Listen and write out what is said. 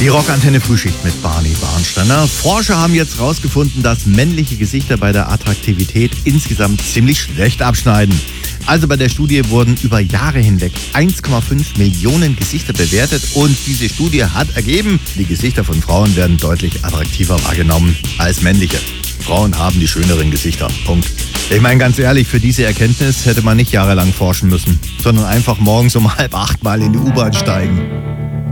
Die Rockantenne Frühschicht mit Barney Barnsteiner. Forscher haben jetzt herausgefunden, dass männliche Gesichter bei der Attraktivität insgesamt ziemlich schlecht abschneiden. Also bei der Studie wurden über Jahre hinweg 1,5 Millionen Gesichter bewertet und diese Studie hat ergeben, die Gesichter von Frauen werden deutlich attraktiver wahrgenommen als männliche. Frauen haben die schöneren Gesichter. Punkt. Ich meine ganz ehrlich, für diese Erkenntnis hätte man nicht jahrelang forschen müssen, sondern einfach morgens um 7:30 mal in die U-Bahn steigen.